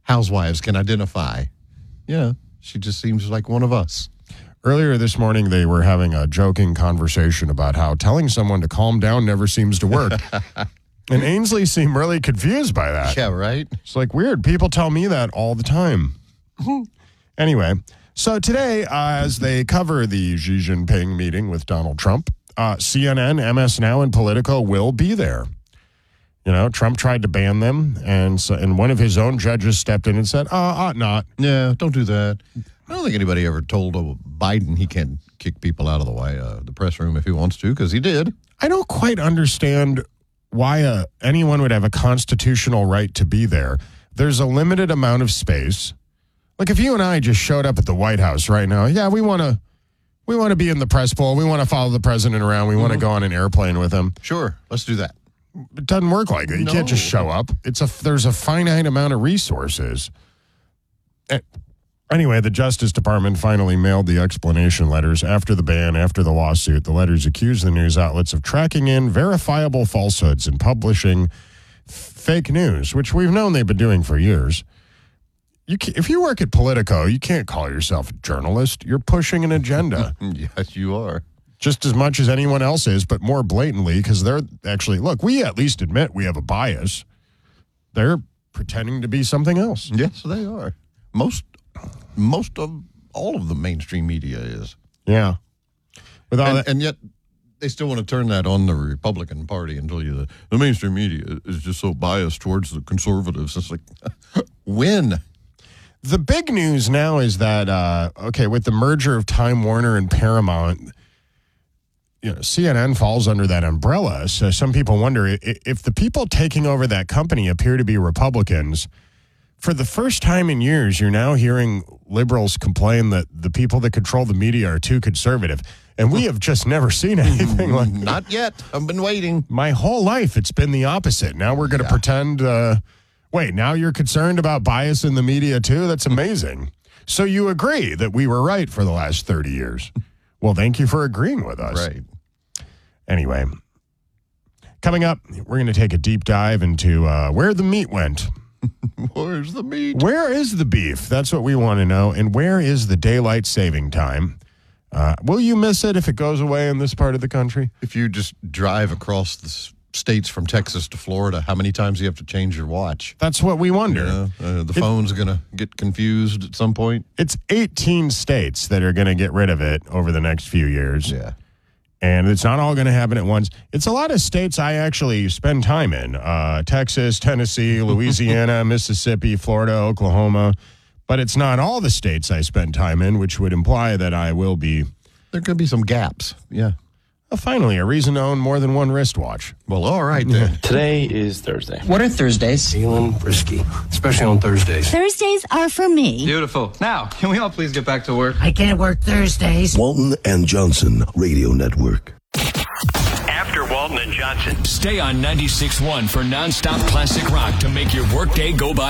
housewives can identify. Yeah, she just seems like one of us. Earlier this morning, they were having a joking conversation about how telling someone to calm down never seems to work. And Ainsley seemed really confused by that. Yeah, right? It's like weird. People tell me that all the time. Anyway, so today, as they cover the Xi Jinping meeting with Donald Trump, CNN, MS Now, and Politico will be there. You know, Trump tried to ban them, and one of his own judges stepped in and said, ought not. Yeah, don't do that. I don't think anybody ever told Biden he can kick people out of the press room if he wants to, because he did. I don't quite understand why anyone would have a constitutional right to be there. There's a limited amount of space. Like if you and I just showed up at the White House right now, yeah, we want to be in the press bowl. We want to follow the president around. We want to go on an airplane with him. Sure, let's do that. It doesn't work like that. You can't just show up. There's a finite amount of resources. Anyway, the Justice Department finally mailed the explanation letters after the ban, after the lawsuit. The letters accuse the news outlets of tracking in verifiable falsehoods and publishing fake news, which we've known they've been doing for years. If you work at Politico, you can't call yourself a journalist. You're pushing an agenda. Yes, you are. Just as much as anyone else is, but more blatantly, because they're actually, look, we at least admit we have a bias. They're pretending to be something else. Yes, they are. Most of all of the mainstream media is. Yeah. And yet they still want to turn that on the Republican Party and tell you that the mainstream media is just so biased towards the conservatives. It's like, when? The big news now is that, with the merger of Time Warner and Paramount, CNN falls under that umbrella. So some people wonder if the people taking over that company appear to be Republicans. For the first time in years, you're now hearing liberals complain that the people that control the media are too conservative. And we have just never seen anything like that. Not yet. I've been waiting. My whole life, it's been the opposite. Now we're going to pretend, wait, now you're concerned about bias in the media too? That's amazing. So you agree that we were right for the last 30 years. Well, thank you for agreeing with us. Right. Anyway, coming up, we're going to take a deep dive into where the meat went. Where's the meat? Where is the beef? That's what we want to know. And where is the daylight saving time? Will you miss it if it goes away in this part of the country? If you just drive across the states from Texas to Florida, how many times do you have to change your watch? That's what we wonder. The phone's going to get confused at some point. It's 18 states that are going to get rid of it over the next few years. Yeah. And it's not all going to happen at once. It's a lot of states I actually spend time in. Texas, Tennessee, Louisiana, Mississippi, Florida, Oklahoma. But it's not all the states I spend time in, which would imply that I will be... There could be some gaps. Yeah. Finally, a reason to own more than one wristwatch. Well, all right then. Today is Thursday. What are Thursdays? Feeling frisky, especially on Thursdays. Thursdays are for me. Beautiful. Now, can we all please get back to work? I can't work Thursdays. Walton and Johnson Radio Network. After Walton and Johnson. Stay on 96.1 for nonstop classic rock to make your workday go by.